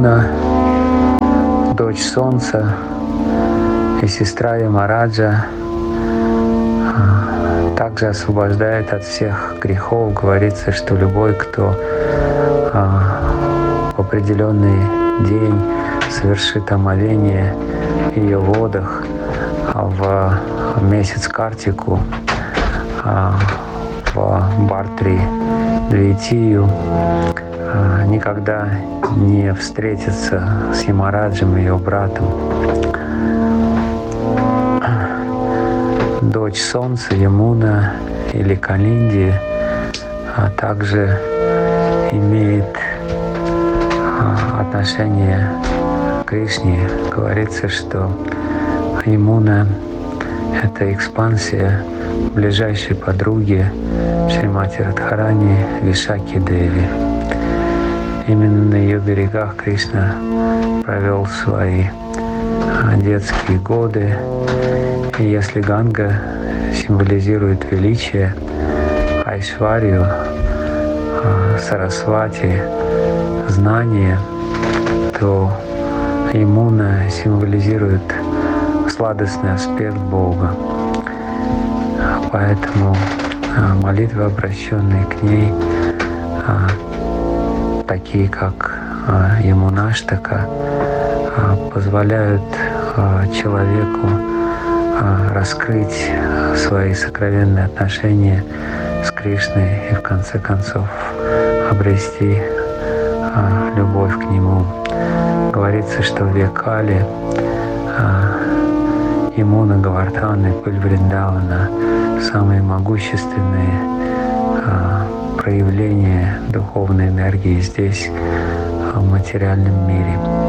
Дочь Солнца и сестра Ямараджа, также освобождает от всех грехов. Говорится, что любой, кто в определенный день совершит омовение в ее водах в месяц Картику, в Бартри Двитию, никогда не встретится с Ямараджем, ее братом. Дочь Солнца, Ямуна или Калинди, также имеет отношение к Кришне. Говорится, что Ямуна — это экспансия ближайшей подруги Шримати Радхарани Вишаки Деви. Именно на ее берегах Кришна провел свои детские годы. И если Ганга символизирует величие, Айшварию, Сарасвати, знание, то Ямуна символизирует сладостный аспект Бога. Поэтому молитвы, обращенные к ней, такие как Ямунаштака, позволяют человеку раскрыть свои сокровенные отношения с Кришной и в конце концов обрести любовь к Нему. Говорится, что в век Кали Ямуна, Гавардхан и Куль Вриндавана — самые могущественные проявления духовной энергии здесь, в материальном мире.